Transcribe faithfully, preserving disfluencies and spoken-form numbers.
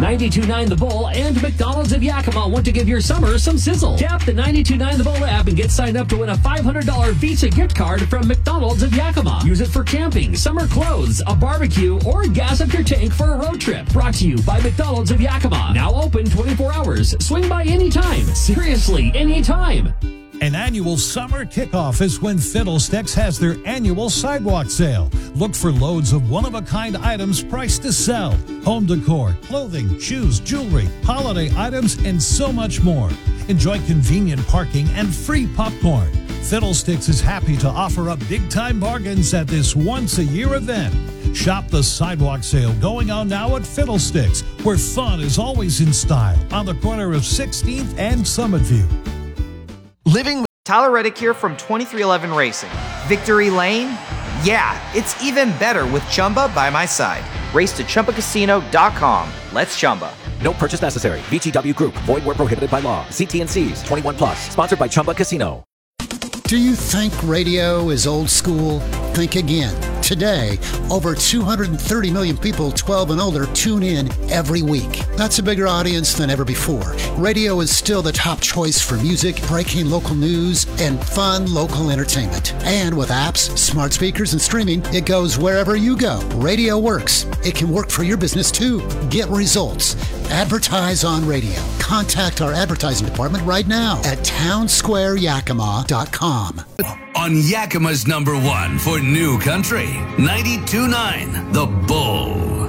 ninety-two point nine The Bull and McDonald's of Yakima want to give your summer some sizzle. Tap the ninety-two point nine The Bull app and get signed up to win a five hundred dollars Visa gift card from McDonald's of Yakima. Use it for camping, summer clothes, a barbecue, or gas up your tank for a road trip. Brought to you by McDonald's of Yakima. Now open twenty-four hours. Swing by anytime. Seriously, anytime. An annual summer kickoff is when Fiddlesticks has their annual sidewalk sale. Look for loads of one-of-a-kind items priced to sell. Home decor, clothing, shoes, jewelry, holiday items, and so much more. Enjoy convenient parking and free popcorn. Fiddlesticks is happy to offer up big-time bargains at this once-a-year event. Shop the sidewalk sale going on now at Fiddlesticks, where fun is always in style, on the corner of sixteenth and Summit View. Living Tyler Reddick here from twenty-three eleven Racing. Victory Lane? Yeah, it's even better with Chumba by my side. Race to Chumba Casino dot com. Let's Chumba. No purchase necessary. V G W Group. Void where prohibited by law. See T and C's. twenty-one plus. Sponsored by Chumba Casino. Do you think radio is old school? Think again. Today, over two hundred thirty million people twelve and older tune in every week. That's a bigger audience than ever before. Radio is still the top choice for music, breaking local news, and fun local entertainment. And with apps, smart speakers, and streaming, it goes wherever you go. Radio works. It can work for your business too. Get results. Advertise on radio. Contact our advertising department right now at town square yakima dot com. On Yakima's number one for new country, ninety-two point nine The Bull.